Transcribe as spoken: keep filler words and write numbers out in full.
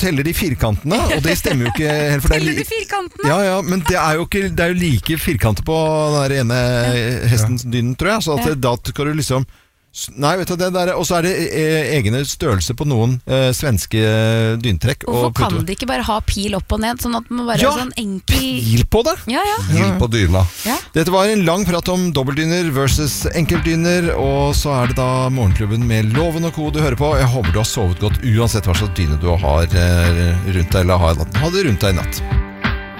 teller de firkantene, og det stemmer jo ikke helt. For teller de firkantene? Ja, ja, men det er jo, ikke, det er jo like firkanter på den der ene hestens dynen, tror jeg. Så at, da skal du liksom Nei, vet du det der, og så er det eh, egne størrelse på noen eh, svenske dyntrekk. Hvorfor kan de ikke bare ha pil opp og ned, sånn at man bare ja, er sånn enkel pil på det. Ja, ja. Pil på dyna. Ja. Dette var en lang prat om dobbeltdyner versus enkeltdyner, og så er det da Morgenklubben med Loven og Co. du hører på. Jeg håper du har sovet godt uansett hva slags dyne du har eh, rundt deg, eller har hatt det rundt deg i natt.